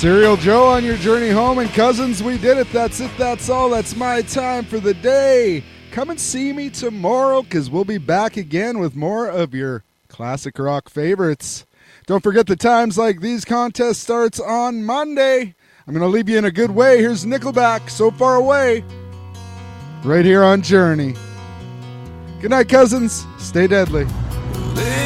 Serial Joe on your journey home, and cousins, we did it. That's it. That's all. That's my time for the day. Come and see me tomorrow, because we'll be back again with more of your classic rock favorites. Don't forget the times like these contest starts on Monday. I'm going to leave you in a good way. Here's Nickelback, So Far Away, right here on Journey. Good night, cousins. Stay deadly.